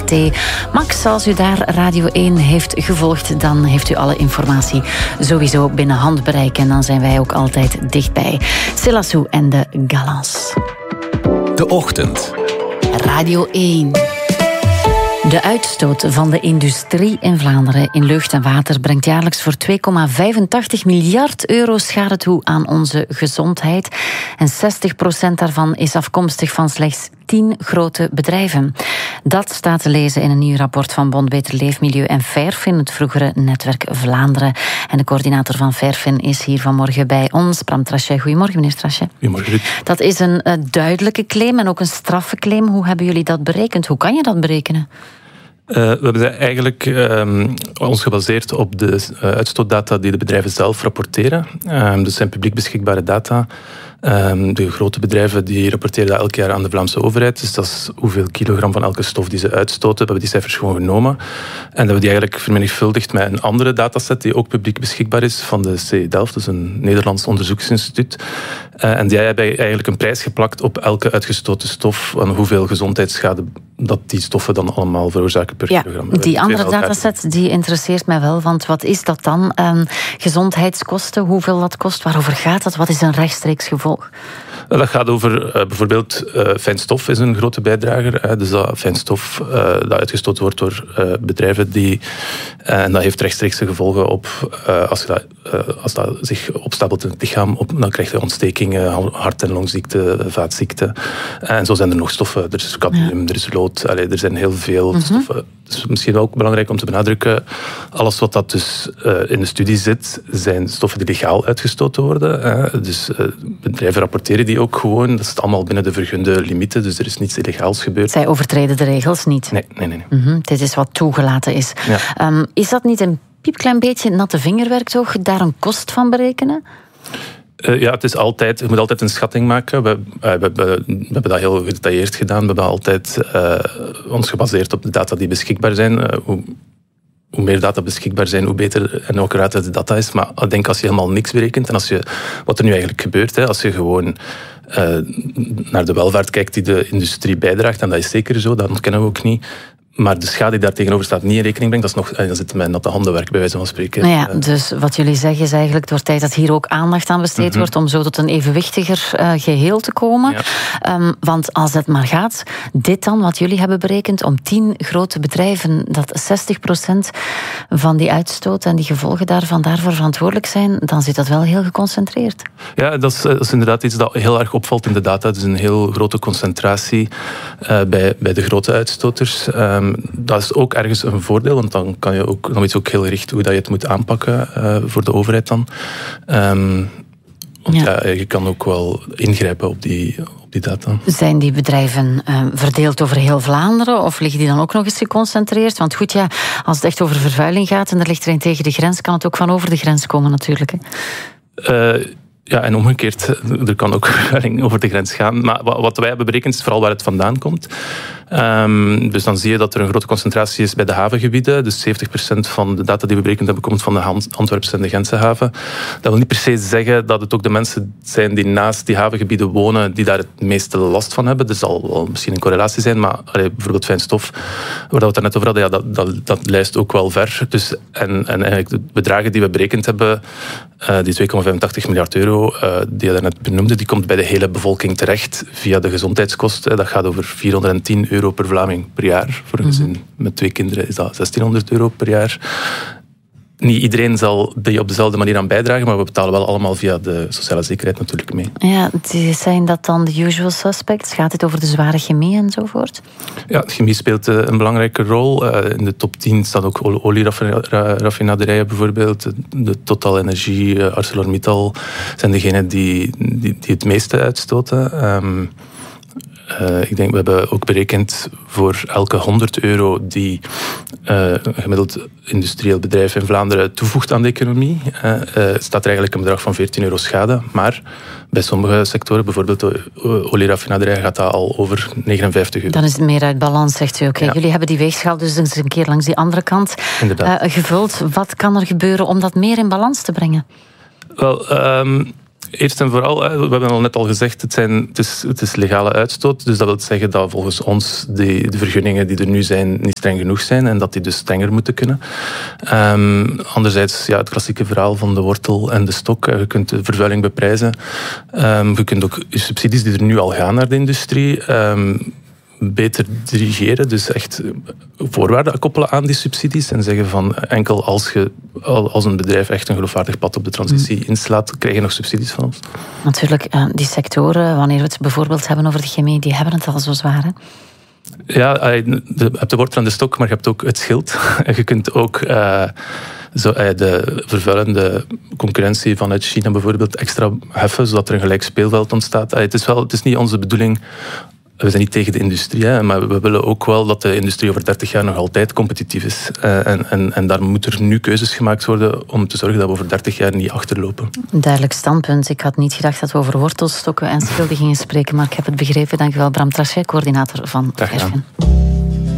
RT Max. Als u daar Radio 1 heeft gevolgd, dan heeft u alle informatie sowieso binnen handbereik. En dan zijn wij ook altijd dichtbij. Silassou en de Galants. De Ochtend. Radio 1. De uitstoot van de industrie in Vlaanderen in lucht en water brengt jaarlijks voor 2,85 miljard euro schade toe aan onze gezondheid. En 60% daarvan is afkomstig van slechts 10 grote bedrijven. Dat staat te lezen in een nieuw rapport van Bond Beter Leefmilieu en Fairfin, het vroegere netwerk Vlaanderen. En de coördinator van Fairfin is hier vanmorgen bij ons, Bram Trachet. Goedemorgen, meneer Trachet. Goedemorgen, Ruud. Dat is een duidelijke claim en ook een straffe claim. Hoe hebben jullie dat berekend? Hoe kan je dat berekenen? We hebben eigenlijk ons gebaseerd op de uitstootdata die de bedrijven zelf rapporteren. Dus zijn publiek beschikbare data. De grote bedrijven die rapporteren dat elk jaar aan de Vlaamse overheid. Dus dat is hoeveel kilogram van elke stof die ze uitstoten. We hebben die cijfers gewoon genomen. En dat hebben we die eigenlijk vermenigvuldigd met een andere dataset die ook publiek beschikbaar is van de CE Delft, dus een Nederlands onderzoeksinstituut. En die hebben eigenlijk een prijs geplakt op elke uitgestoten stof en hoeveel gezondheidsschade dat die stoffen dan allemaal veroorzaken per kilogram. Die andere dataset die interesseert mij wel, want wat is dat dan? Gezondheidskosten, hoeveel dat kost, waarover gaat dat? Wat is een rechtstreeks gevolg? Dat gaat over bijvoorbeeld fijnstof is een grote bijdrager. Dus dat fijnstof dat uitgestoten wordt door bedrijven die... En dat heeft rechtstreekse gevolgen op... Als dat zich opstapelt in het lichaam, dan krijg je ontstekingen, hart- en longziekte, vaatziekten. En zo zijn er nog stoffen. Er is cadmium, er is lood. Er zijn heel veel stoffen. Het is misschien ook belangrijk om te benadrukken. Alles wat dat dus in de studie zit, zijn stoffen die legaal uitgestoten worden. Dus bedrijven rapporteren die ook gewoon. Dat is allemaal binnen de vergunde limieten. Dus er is niets illegaals gebeurd. Zij overtreden de regels niet? Nee. Het is wat toegelaten is. Ja. Is dat niet een piepklein beetje natte vingerwerk toch? Daar een kost van berekenen? Ja, het is altijd, je moet altijd een schatting maken. We hebben dat heel gedetailleerd gedaan. We hebben altijd ons gebaseerd op de data die beschikbaar zijn. Hoe meer data beschikbaar zijn, hoe beter en accurater de data is. Maar ik denk als je helemaal niks berekent en wat er nu eigenlijk gebeurt, als je gewoon naar de welvaart kijkt die de industrie bijdraagt, en dat is zeker zo, dat ontkennen we ook niet. Maar de schade die daar tegenover staat niet in rekening brengt, dan zit men natte handenwerk, bij wijze van spreken. Dus wat jullie zeggen is eigenlijk, door tijd dat hier ook aandacht aan besteed wordt, om zo tot een evenwichtiger geheel te komen. Ja. Want als het maar gaat, dit dan, wat jullie hebben berekend, om 10 grote bedrijven, dat 60% van die uitstoot en die gevolgen daarvoor verantwoordelijk zijn, dan zit dat wel heel geconcentreerd. Ja, dat is inderdaad iets dat heel erg opvalt in de data. Het is een heel grote concentratie bij de grote uitstoters. Dat is ook ergens een voordeel, want dan weet je ook heel gericht hoe dat je het moet aanpakken voor de overheid dan. Je kan ook wel ingrijpen op die data. Zijn die bedrijven verdeeld over heel Vlaanderen of liggen die dan ook nog eens geconcentreerd? Want goed, als het echt over vervuiling gaat en er ligt er een tegen de grens, kan het ook van over de grens komen natuurlijk. Ja, en omgekeerd, er kan ook vervuiling over de grens gaan. Maar wat wij hebben berekend is vooral waar het vandaan komt. Dus dan zie je dat er een grote concentratie is bij de havengebieden. Dus 70% van de data die we berekend hebben komt van de Antwerpse en de Gentse haven. Dat wil niet per se zeggen dat het ook de mensen zijn die naast die havengebieden wonen die daar het meeste last van hebben. Er zal wel misschien een correlatie zijn, maar bijvoorbeeld fijnstof, waar we het net over hadden, dat lijst ook wel ver. Dus, en eigenlijk de bedragen die we berekend hebben, die 2,85 miljard euro, die je daarnet benoemde, die komt bij de hele bevolking terecht via de gezondheidskosten. Dat gaat over 410 euro per Vlaming per jaar. Voor een gezin met 2 kinderen is dat 1600 euro per jaar. Niet iedereen zal die op dezelfde manier aan bijdragen, maar we betalen wel allemaal via de sociale zekerheid natuurlijk mee. Ja, zijn dat dan de usual suspects? Gaat het over de zware chemie enzovoort? Ja, chemie speelt een belangrijke rol. In de top 10 staan ook olieraffinaderijen bijvoorbeeld. De Total Energie, ArcelorMittal zijn degenen die het meeste uitstoten. Ik denk, we hebben ook berekend voor elke 100 euro die een gemiddeld industrieel bedrijf in Vlaanderen toevoegt aan de economie, staat er eigenlijk een bedrag van 14 euro schade. Maar bij sommige sectoren, bijvoorbeeld de olieraffinaderijen, gaat dat al over 59 euro. Dan is het meer uit balans, zegt u. Oké, jullie hebben die weegschaal dus eens een keer langs die andere kant gevuld. Wat kan er gebeuren om dat meer in balans te brengen? Wel, Eerst en vooral, we hebben al net al gezegd, het is legale uitstoot. Dus dat wil zeggen dat volgens ons de vergunningen die er nu zijn niet streng genoeg zijn en dat die dus strenger moeten kunnen. Anderzijds, het klassieke verhaal van de wortel en de stok. Je kunt de vervuiling beprijzen. Je kunt ook subsidies die er nu al gaan naar de industrie beter dirigeren, dus echt voorwaarden koppelen aan die subsidies en zeggen van enkel als een bedrijf echt een geloofwaardig pad op de transitie inslaat, krijg je nog subsidies van ons. Natuurlijk, die sectoren, wanneer we het bijvoorbeeld hebben over de chemie, die hebben het al zo zwaar, hè? Ja, je hebt de wortel en de stok, maar je hebt ook het schild. En je kunt ook de vervuilende concurrentie vanuit China bijvoorbeeld extra heffen, zodat er een gelijk speelveld ontstaat. Het is niet onze bedoeling. We zijn niet tegen de industrie, maar we willen ook wel dat de industrie over 30 jaar nog altijd competitief is. En daar moeten er nu keuzes gemaakt worden om te zorgen dat we over 30 jaar niet achterlopen. Duidelijk standpunt. Ik had niet gedacht dat we over wortelstokken en schilden gingen spreken, maar ik heb het begrepen. Dank u wel, Bram Trachet, coördinator van Verfen.